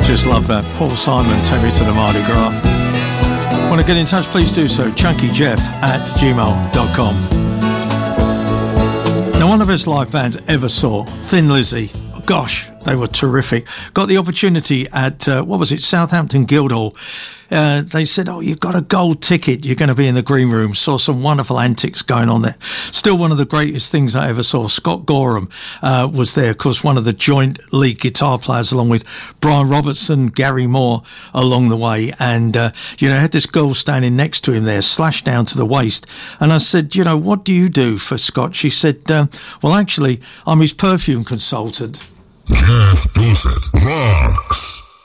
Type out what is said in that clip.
Just love that. Paul Simon, take me to the Mardi Gras. Want to get in touch, please do so. chunkyjeff@gmail.com. Now, one of the best live bands ever saw, Thin Lizzy. Gosh, they were terrific. Got the opportunity at, Southampton Guildhall. They said, you've got a gold ticket. You're going to be in the green room. Saw some wonderful antics going on there. Still one of the greatest things I ever saw. Scott Gorham was there, of course, one of the joint lead guitar players, along with Brian Robertson, Gary Moore along the way. And, had this girl standing next to him there, slashed down to the waist. And I said, what do you do for Scott? She said, well, actually, I'm his perfume consultant. Jeff Dorset rocks.